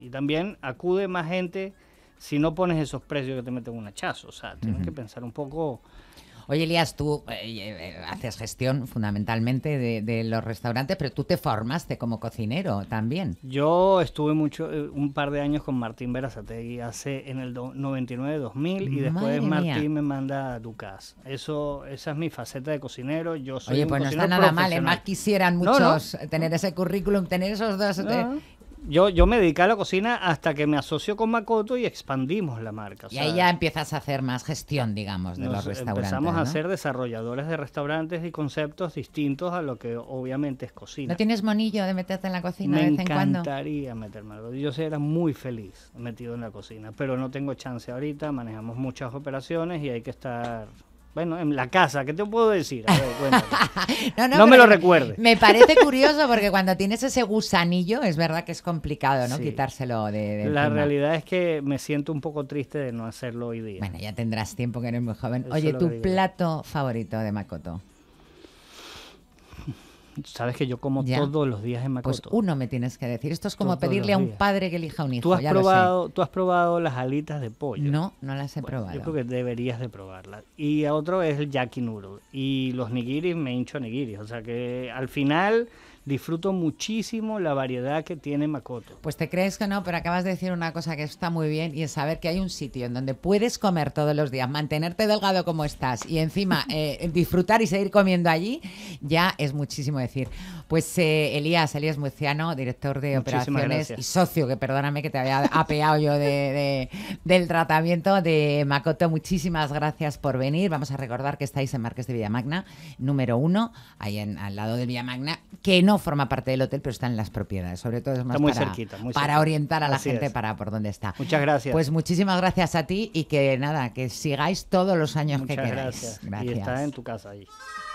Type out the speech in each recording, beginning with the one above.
Y también acude más gente si no pones esos precios que te meten un hachazo. O sea, tienes que pensar un poco. Oye, Elías, tú haces gestión fundamentalmente de los restaurantes, pero tú te formaste como cocinero también. Yo estuve un par de años con Martín Berazategui en el 99-2000 y después Madre mía. Martín me manda a Ducas. Esa es mi faceta de cocinero. Yo soy Oye, un pues no está cocinero nada mal, ¿eh? Más profesional. quisieran No, no, muchos tener ese currículum, tener esos dos. no. Yo me dediqué a la cocina hasta que me asocio con Makoto y expandimos la marca. O Y ahí sea, ya empiezas a hacer más gestión, digamos, de los nos restaurantes, empezamos ¿no? a ser desarrolladores de restaurantes y conceptos distintos a lo que obviamente es ¿No cocina. tienes monillo de meterte en la cocina Me de vez en cuando? encantaría meterme algo. Yo era muy feliz metido en la cocina, pero no tengo chance ahorita. Manejamos muchas operaciones y hay que estar, bueno, en la casa. ¿Qué te puedo decir? A ver, cuéntame. No me pero lo recuerdes. me parece curioso porque cuando tienes ese gusanillo es verdad que es complicado, ¿no? Sí. Quitárselo de La encima. realidad es que me siento un poco triste de no hacerlo hoy día. Bueno, ya tendrás tiempo que eres muy joven. Eso Oye, es lo que ¿tu digo yo. plato favorito de Makoto? Sabes que yo como Ya. todos los días en Pues Makoto. uno me tienes que decir. Esto es como Todos pedirle a los un días. padre que elija un hijo, ¿Tú has ya lo sé. probado las alitas de pollo? No, no las he Bueno, probado. yo creo que deberías de probarlas. Y a otro es el yaki noodle. Y los nigiris, me hincho nigiris. O sea que al final disfruto muchísimo la variedad que tiene Makoto. Pues te crees que no, pero acabas de decir una cosa que está muy bien y es saber que hay un sitio en donde puedes comer todos los días, mantenerte delgado como estás y encima disfrutar y seguir comiendo allí, ya es muchísimo decir. Pues Elías Murciano, director de Muchísimas operaciones gracias. y socio, que perdóname que te había apeado yo del tratamiento de Makoto, muchísimas gracias por venir. Vamos a recordar que estáis en Marqués de Villamagna, número 1, ahí al lado de Villamagna, que no forma parte del hotel, pero está en las propiedades. Sobre todo es más Está muy para, cerquita, muy para cerquita. orientar a la Así gente es. para por dónde está. Muchas gracias. Pues muchísimas gracias a ti y que nada, que sigáis todos los años Muchas que queráis. gracias. Gracias. Y está en tu casa ahí.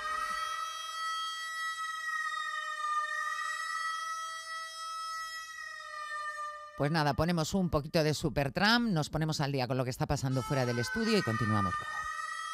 Pues nada, ponemos un poquito de Supertramp, nos ponemos al día con lo que está pasando fuera del estudio y continuamos luego.